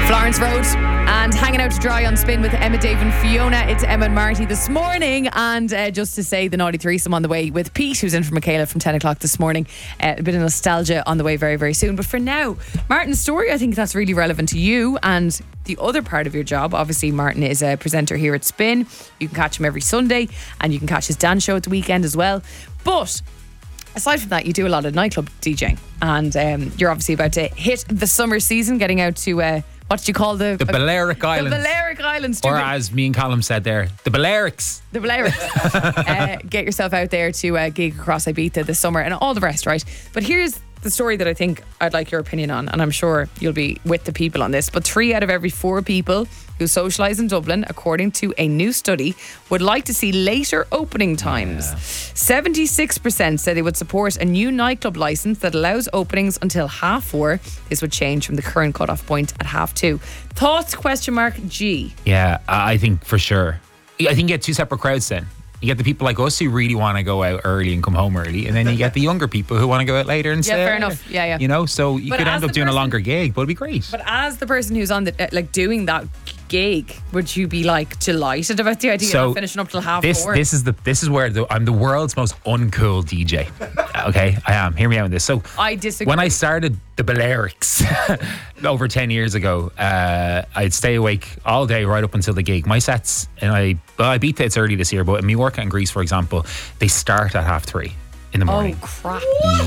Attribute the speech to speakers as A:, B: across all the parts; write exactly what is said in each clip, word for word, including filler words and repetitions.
A: Florence Road and hanging out to dry on Spin with Emma, Dave and Fiona. It's Emma and Marty this morning, and uh, just to say the naughty threesome on the way with Pete, who's in from Michaela from ten o'clock this morning. Uh, a bit of nostalgia on the way very very soon, but for now, Martin's story, I think that's really relevant to you and the other part of your job. Obviously Martin is a presenter here at Spin. You can catch him every Sunday and you can catch his dance show at the weekend as well, but aside from that, you do a lot of nightclub DJing, and um, you're obviously about to hit the summer season, getting out to uh, what do you call the...
B: The Balearic
A: uh,
B: Islands.
A: The Balearic Islands.
B: Or as me and Callum said there, the Balearics.
A: The Balearics. uh, get yourself out there to uh, gig across Ibiza this summer and all the rest, right? But here's the story that I think I'd like your opinion on, and I'm sure you'll be with the people on this, but three out of every four people who socialise in Dublin, according to a new study, would like to see later opening times. Yeah. seventy-six percent say they would support a new nightclub licence that allows openings until half four. This would change from the current cut-off point at half two. Thoughts, question mark, G?
B: Yeah, I think for sure. I think you get two separate crowds then. You get the people like us who really want to go out early and come home early, and then you get the younger people who want to go out later and
A: yeah,
B: stay
A: fair
B: later.
A: enough. Yeah, yeah.
B: You know, so you
A: But
B: could
A: as
B: end up
A: the
B: doing a
A: person-
B: longer gig, but it'd be great.
A: But as the person who's on the uh, like doing that gig, would you be like delighted about the idea
B: So
A: of finishing up till half
B: this
A: four?
B: this is the this is where the, I'm the world's most uncool D J. Okay, I am. Hear me out on this. So
A: I disagree.
B: when I started the Balearics over ten years ago, uh, I'd stay awake all day right up until the gig. My sets, and I well, I beat that it's early this year, but in Mallorca and Greece, for example, they start at half three in the morning.
A: Oh crap!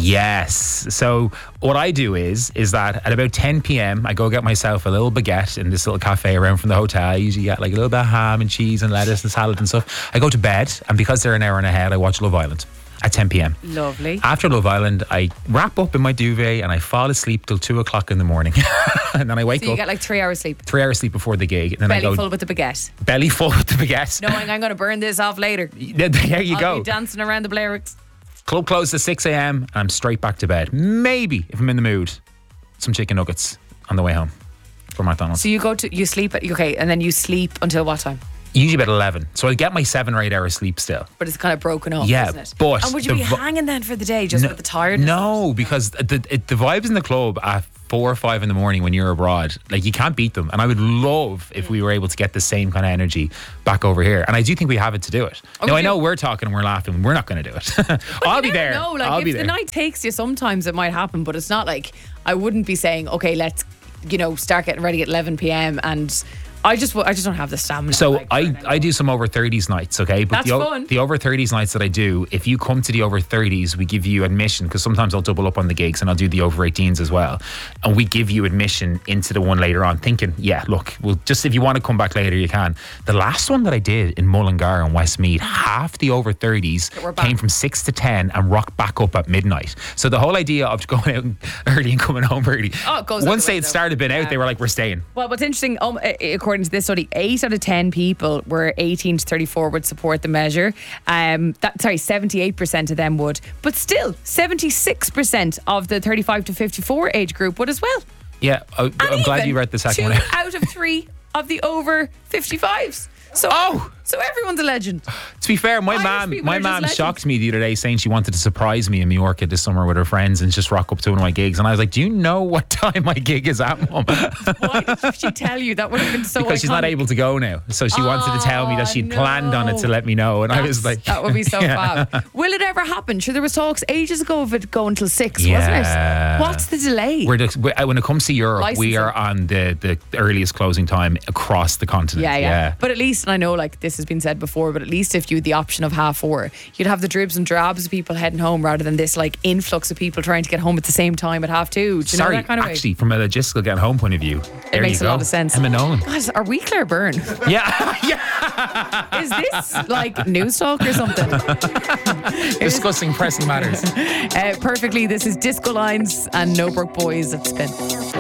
B: Yes. So what I do is is that at about ten p.m. I go get myself a little baguette in this little cafe around from the hotel. I usually get like a little bit of ham and cheese and lettuce and salad and stuff. I go to bed, and because they're an hour and ahead, I watch Love Island at ten p.m.
A: Lovely.
B: After Love Island, I wrap up in my duvet and I fall asleep till two o'clock in the morning. And then I wake
A: So you
B: up
A: get like three hours sleep.
B: three hours sleep before the gig, and then
A: Belly
B: I go
A: full with the baguette.
B: belly full with the baguette.
A: Knowing I'm going to burn this off later.
B: There you
A: I'll
B: go.
A: be dancing around the Balearics.
B: Club closed at six a.m. and I'm straight back to bed. Maybe, if I'm in the mood, some chicken nuggets on the way home from McDonald's.
A: So you go to, you sleep at, okay, and then you sleep until what time?
B: Usually about eleven. So I get my seven or eight hours sleep still.
A: But it's kind of broken up,
B: Yeah,
A: isn't it?
B: but
A: And would you
B: the
A: be
B: vi-
A: hanging then for the day just with the tiredness?
B: No, because the, it, the vibes in the club at four or five in the morning when you're abroad, like you can't beat them. And I would love if we were able to get the same kind of energy back over here. And I do think we have it to do it.
A: Oh,
B: now,
A: we
B: I know
A: do.
B: we're talking and we're laughing. We're not going to do it. I'll
A: You
B: be
A: never
B: there.
A: know, like
B: I'll
A: if
B: be
A: the
B: there.
A: night takes you, sometimes it might happen, but it's not like, I wouldn't be saying, okay, let's, you know, start getting ready at eleven p.m. and I just I just don't have the stamina.
B: So
A: like,
B: I,
A: for it
B: I do some over thirties nights, okay? But
A: That's
B: the, o-
A: fun.
B: the over thirties nights that I do, if you come to the over thirties, we give you admission, because sometimes I'll double up on the gigs and I'll do the over eighteens as well. And we give you admission into the one later on, thinking, yeah, look, well, just if you want to come back later, you can. The last one that I did in Mullingar and Westmeath, half the over thirties
A: We're back.
B: came from six to ten and rocked back up at midnight. So the whole idea of going out early and coming home early,
A: Oh, it goes out
B: once
A: the
B: they had
A: window.
B: started being
A: Yeah.
B: out, they were like, we're staying.
A: Well, what's interesting, um, uh, according to this study, eight out of ten people were eighteen to thirty-four would support the measure. Um, that sorry, seventy-eight percent of them would, but still, seventy-six percent of the thirty-five to fifty-four age group would as well.
B: Yeah, I,
A: And
B: I'm glad
A: even
B: you read the second
A: two
B: one.
A: out of three of the over fifty-fives. So,
B: Oh!
A: so everyone's a legend.
B: To be fair, my
A: Irish
B: mum,
A: people
B: my
A: are just
B: mum
A: legends.
B: shocked me the other day, saying she wanted to surprise me in Mallorca this summer with her friends and just rock up to one of my gigs. And I was like, "Do you know what time my gig is at, Mum?"
A: Why did she tell you? That would have been so
B: Because she's not
A: iconic.
B: able to go now, so she wanted to tell me that she'd
A: Oh,
B: planned on it to
A: no.
B: let me know. And I was
A: That's-
B: like,
A: that would be so
B: Yeah.
A: fab. Will it ever happen? Sure, there was talks ages ago of it going till six,
B: Yeah.
A: wasn't it? What's the delay?
B: We're the, we- when it comes to Europe, we
A: Licensing.
B: are on the, the earliest closing time across the continent.
A: yeah, yeah, But at least, and I know like this has been said before, but at least if you had the option of half four, you'd have the dribs and drabs of people heading home rather than this like influx of people trying to get home at the same time at half two. Do you
B: Sorry,
A: know that kind of way?
B: actually, from a logistical getting home point of view, there
A: makes
B: you
A: a
B: go.
A: lot of sense.
B: Emma Nolan.
A: God, are we Claire Byrne?
B: Yeah, yeah.
A: Is this like news talk or something?
B: Discussing pressing matters.
A: Uh, perfectly, this is Disco Lines and No Broke Boys at Spin.